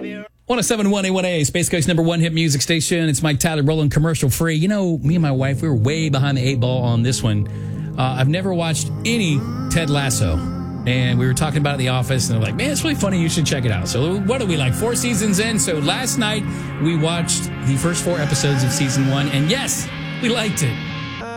107.1 A1A, Space Coast number one hit music station. It's Mike Tyler rolling commercial free. You know, me and my wife, we were way behind the eight ball on this one. I've never watched any Ted Lasso. And we were talking about it in the office, and they're like, man, it's really funny. You should check it out. So what are we, like 4 seasons in? So last night, we watched the first 4 episodes of season 1. And yes, we liked it.